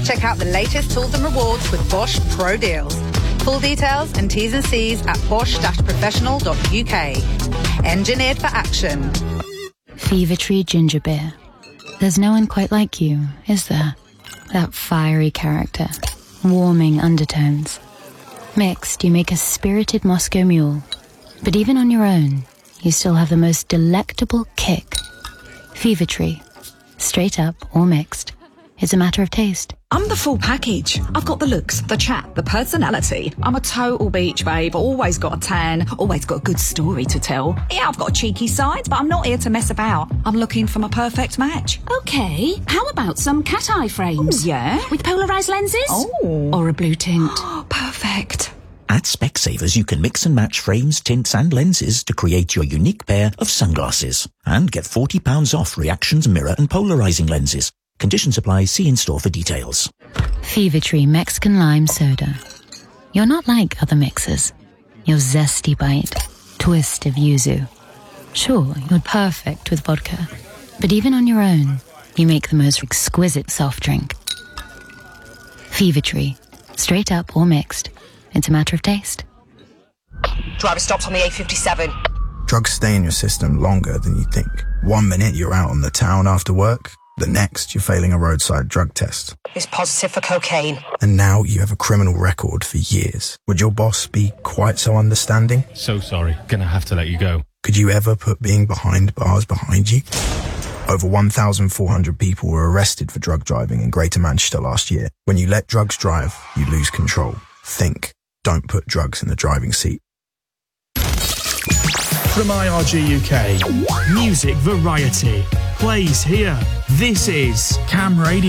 Check out the latest tools and rewards with Bosch Pro Deals. Full details and T's and C's at bosch-professional.uk. Engineered for action. Fever Tree Ginger Beer. There's no one quite like you, is there? That fiery character, warming undertones. Mixed, you make a spirited Moscow Mule. But even on your own, you still have the most delectable kick. Fever Tree. Straight up or mixed. It's a matter of taste. I'm the full package. I've got the looks, the chat, the personality. I'm a total beach babe, always got a tan, always got a good story to tell. Yeah, I've got a cheeky side, but I'm not here to mess about. I'm looking for my perfect match. Okay, how about some cat eye frames? Oh, yeah? With polarised lenses? Oh. Or a blue tint? Perfect. At Specsavers, you can mix and match frames, tints and lenses to create your unique pair of sunglasses. And get £40 off Reactions mirror and polarising lenses. Conditions apply. See in-store for details. Fever Tree Mexican Lime Soda. You're not like other mixers. Your zesty bite, twist of yuzu. Sure, you're perfect with vodka. But even on your own, you make the most exquisite soft drink. Fever Tree. Straight up or mixed. It's a matter of taste. Driver stopped on the A57. Drugs stay in your system longer than you think. 1 minute you're out on the town after work. The next, you're failing a roadside drug test. It's positive for cocaine. And now you have a criminal record for years. Would your boss be quite so understanding? So sorry. Gonna have to let you go. Could you ever put being behind bars behind you? Over 1,400 people were arrested for drug driving in Greater Manchester last year. When you let drugs drive, you lose control. Think. Don't put drugs in the driving seat. From IRG UK, music variety plays here. This is Cam Radio.